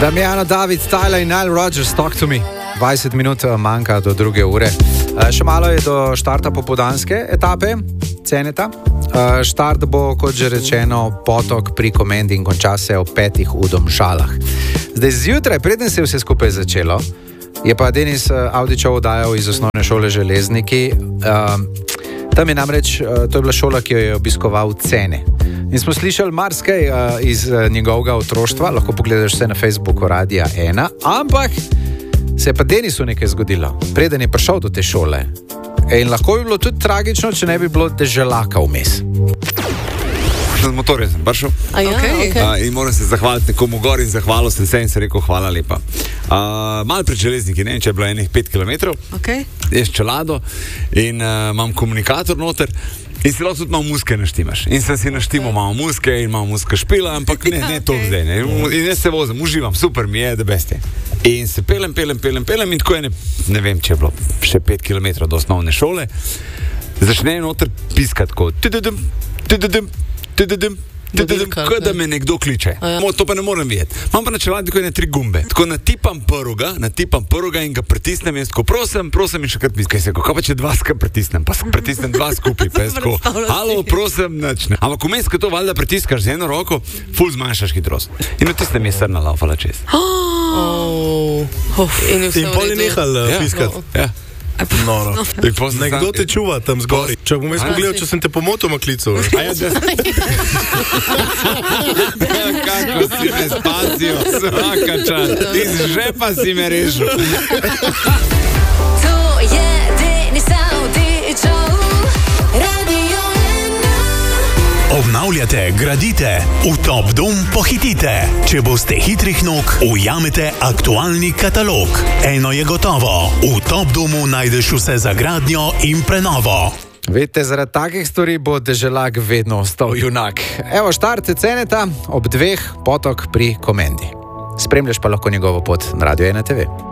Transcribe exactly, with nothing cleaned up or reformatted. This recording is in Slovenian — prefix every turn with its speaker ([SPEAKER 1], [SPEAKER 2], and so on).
[SPEAKER 1] Damjana, David, Tyler in Nile Rodgers, talk to me. dvajset minut manjka do druge ure. Še malo je do štarta popoldanske etape Ceneta. Štart bo, kot že rečeno, potok pri Komendi in konča se ob petih v Domžalah. Zdaj zjutraj, preden se je vse skupaj začelo, je pa Denis Avdićev oddajal iz osnovne šole Železniki. Tam je namreč, to je bila šola, ki jo je obiskoval Cene. In smo slišali marsikaj iz njegovega otroštva, lahko pogledaš vse na Facebooku Radia ena, ampak se je pa Denisu nekaj zgodilo, preden je prišel do te šole. In lahko bi bilo tudi tragično, če ne bi bilo deželaka vmes.
[SPEAKER 2] Z motorjem sem prišel.
[SPEAKER 3] Ja, okay. Okay.
[SPEAKER 2] Uh, in moram se zahvaliti nekomu gor in zahvalil sem se in se rekel hvala lepa. Uh, malo pred Železniki, ne vem, če je bilo enih pet kilometrov,
[SPEAKER 3] okay.
[SPEAKER 2] Jaz čelado in uh, imam komunikator noter in si lahko tudi malo muske naštimaš. In sem si naštimal malo muske in malo muske špila, ampak ne, ne to zdaj. Ne. In jaz se vozim, uživam, super mi je, da beste. In se pelem, pelem, pelem, pelem in tako je, ne, ne vem, če je bilo še pet kilometrov do osnovne šole, začne noter piskati tako, tududum, tududum, tududum, tududum, kot da me nekdo kliče. Ja. To pa ne morem videti. Imam pa na čeladi tako tri gumbe. Tako natipam prvega, natipam prvega in ga pritisnem in tako prosim, prosim in še krat mislim, kaj se, kaj pa če dva skupaj pritisnem, pa pritisnem dva skupaj, pa je tako, halo, prosim, načne. Ampak vmes, ko to valjda pritiskaš z eno roko, ful zmanjšaš hitrost. In v tistem je srna laufala čez.
[SPEAKER 3] Oh. Oh. In,
[SPEAKER 4] in pol je nehal uh,
[SPEAKER 2] ja,
[SPEAKER 4] piskati.
[SPEAKER 2] Ja.
[SPEAKER 4] No, no. Nekdo te čuva tam zgori. Če bom jaz pogledal, če sem te pomotoma klical.
[SPEAKER 2] Ja, kako si me spasijo, svaka čast. Iz žepa si me rešil.
[SPEAKER 5] To je Denis Avdićev, Radio ena.
[SPEAKER 6] Obnavljate, gradite, v Top Dom pohitite. Če boste hitrih nog, ujamete aktualni katalog. Eno je gotovo, v Top Domu najdeš vse za gradnjo in prenovo.
[SPEAKER 1] Vedite, zaradi takih stvari bo deželak vedno ostal junak. Evo, štart Ceneta ob dveh, potok pri Komendi. Spremljaš pa lahko njegovo pot na Radio ena te ve.